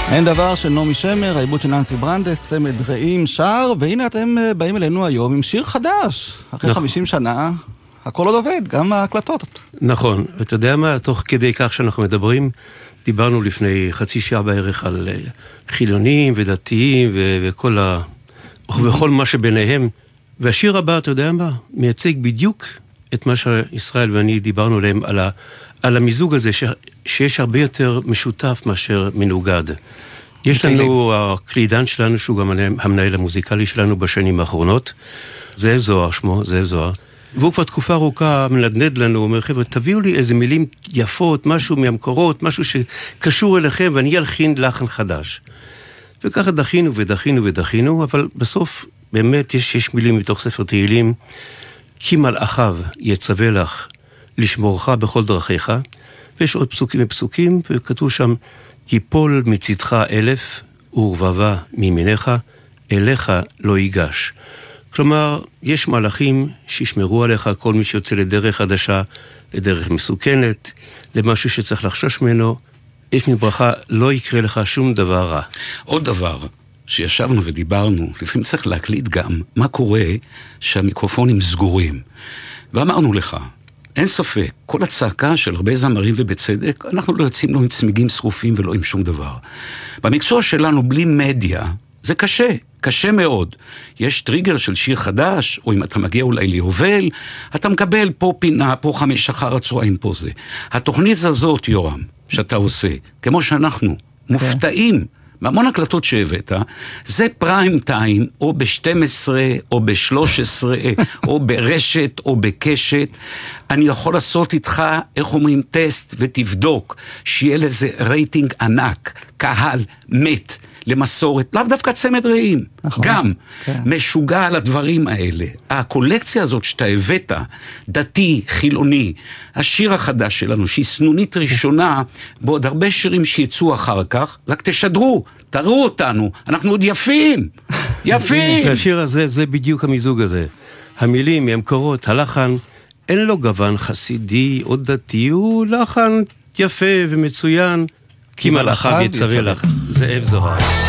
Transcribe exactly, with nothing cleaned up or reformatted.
אין דבר של נעמי שמר, העיבוד של ננסי ברנדס, צמד רעים שר, והנה אתם באים אלינו היום עם שיר חדש. אחרי נכון. חמישים שנה, הכל עוד עובד, גם ההקלטות. נכון, ואתה יודע מה, תוך כדי כך שאנחנו מדברים, דיברנו לפני חצי שעה בערך על חילונים ודתיים ו- וכל, ה- וכל מה שביניהם, והשיר הבא, אתה יודע מה, מייצג בדיוק את מה שישראל ואני דיברנו עליהם, על ה... על המיזוג הזה ש... שיש הרבה יותר משותף מאשר מנוגד. יש לנו, הקלידן שלנו, שהוא גם המנהל המוזיקלי שלנו בשנים האחרונות, זאב זוהר שמו, זאב זוהר, והוא כבר תקופה ארוכה מנדנד לנו, הוא אומר, חבר'ה, תביאו לי איזה מילים יפות, משהו מהמקורות, משהו שקשור אליכם, ואני אלחין לחן חדש. וככה דחינו ודחינו ודחינו, אבל בסוף באמת יש, יש מילים מתוך ספר תהילים, כי מלאכיו יצווה לך, לשמורך בכל דרכיך, ויש עוד פסוקים ופסוקים, וכתוב שם, יפול מצדך אלף, ורבבה מימינך, אליך לא ייגש. כלומר, יש מלאכים שישמרו עליך, כל מי שיוצא לדרך חדשה, לדרך מסוכנת, למשהו שצריך לחשוש ממנו, יש מברכה, לא יקרה לך שום דבר רע. עוד דבר, שישבנו ודיברנו, לפעמים צריך להקליט גם, מה קורה שהמיקרופונים סגורים. ואמרנו לך, אין ספק, כל הצעקה של הרבה זמרים ובצדק, אנחנו לא יוצאים לא עם צמיגים שרופים ולא עם שום דבר. במקצוע שלנו, בלי מדיה, זה קשה, קשה מאוד. יש טריגר של שיר חדש, או אם אתה מגיע אולי ליובל, אתה מקבל פה פינה, פה חמש אחר הצהריים, פה זה. התוכנית הזאת, יורם, שאתה עושה, כמו שאנחנו, מופתעים, בהמון הקלטות שהבאת, זה פריים טיים, או ב-שתים עשרה, או ב-שלוש עשרה, או ברשת, או בקשת. אני יכול לעשות איתך, איך אומרים, טסט ותבדוק, שיהיה לזה רייטינג ענק, קהל מת למסורת, לאו דווקא צמד רעים, נכון. גם כן. משוגע על הדברים האלה. הקולקציה הזאת שאתה הבאת, דתי, חילוני, השיר החדש שלנו, שהיא סנונית ראשונה, בעוד הרבה שירים שיצאו אחר כך, רק תשדרו, תראו אותנו, אנחנו עוד יפים, יפים. השיר הזה, זה בדיוק המיזוג הזה. המילים, המקורות, הלחן, אין לו גוון חסידי או דתי, הוא לחן יפה ומצוין, כי מלאכיו יצווה לך. זאב זוהר.